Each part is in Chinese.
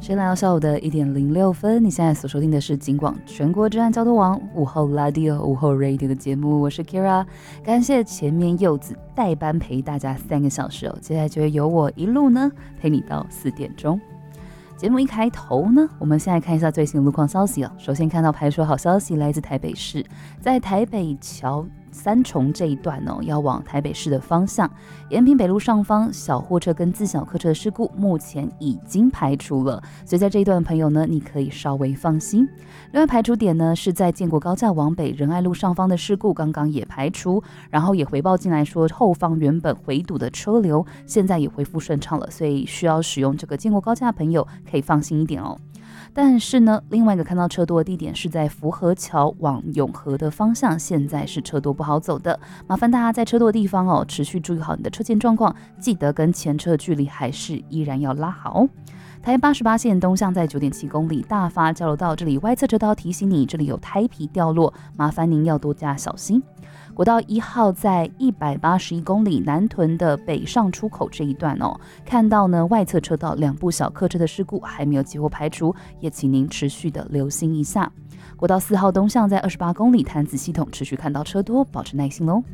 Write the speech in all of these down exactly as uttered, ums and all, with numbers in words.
时间来到下午的一点零六分，你现在所收听的是警广全国治安交通网午后 Radio 午后 Radio 的节目，我是 Kira， 感谢前面柚子代班陪大家三个小时哦，接下来就会由我一路呢陪你到四点钟。节目一开头呢，我们先来看一下最新的路况消息哦。首先看到排除好消息来自台北市，在台北桥三重这一段哦，要往台北市的方向，延平北路上方小货车跟自小客车的事故目前已经排除了，所以在这一段的朋友呢，你可以稍微放心。另外排除点呢是在建国高架往北仁爱路上方的事故，刚刚也排除，然后也回报进来说后方原本回堵的车流现在也恢复顺畅了，所以需要使用这个建国高架的朋友可以放心一点哦。但是呢，另外一个看到车多的地点是在福和桥往永和的方向，现在是车多不好走的，麻烦大家在车多的地方哦，持续注意好你的车前状况，记得跟前车的距离还是依然要拉好。台八十八线东向在 九点七公里，大发交流道这里外侧车道提醒你，这里有胎皮掉落，麻烦您要多加小心。国道一号在一百八十一公里南屯的北上出口这一段哦，看到呢外侧车道两部小客车的事故还没有几乎排除，也请您持续的留心一下。国道四号东向在二十八公里潭子系统持续看到车多，保持耐心喽。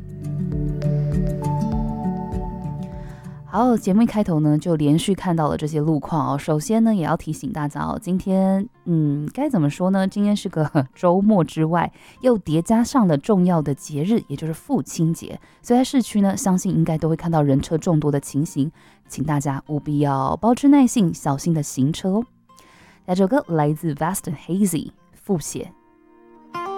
好，节目一开头呢，就连续看到了这些路况哦。首先呢，也要提醒大家哦，今天，嗯，该怎么说呢？今天是个周末之外，又叠加上了重要的节日，也就是父亲节，所以在市区呢，相信应该都会看到人车众多的情形，请大家务必要保持耐性，小心的行车哦。那这首歌来自 Vast and Hazy， 复写。